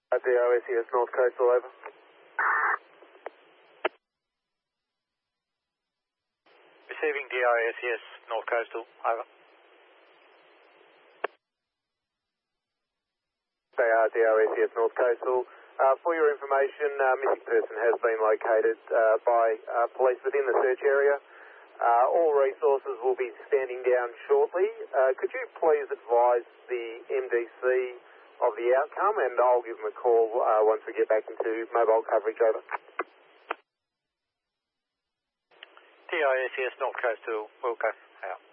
DRSES North Coastal, over. Receiving DRSES North Coastal, over. They are DRSES North Coastal. For your information, missing person has been located by police within the search area. All resources will be standing down shortly. Could you please advise the MDC of the outcome, and I'll give them a call once we get back into mobile coverage, over. DRSES North Coastal, Wilco, out.